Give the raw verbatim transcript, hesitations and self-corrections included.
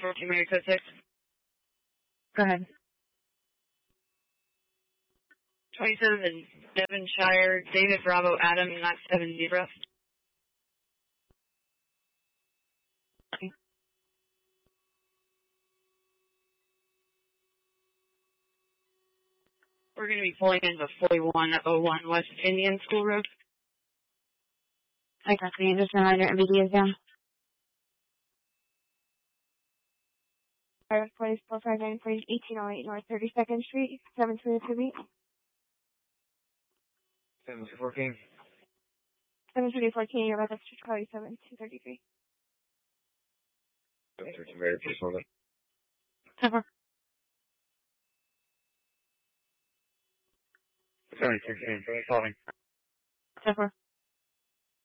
fourteen Mary Code six. Go ahead. twenty-seven Devonshire, David Bravo Adam, not seven zebra. Okay. We're going to be pulling into forty-one oh one West Indian School Road. I got you. Just a reminder, M V D is down. Police four five nine, please, eighteen oh eight North thirty-second Street, seven two two eight. seven two fourteen. seven two fourteen, you're about to Charlie seven two thirty-three. seven two two, very please hold it. Cover. seven sixteen, for the calling. Cover.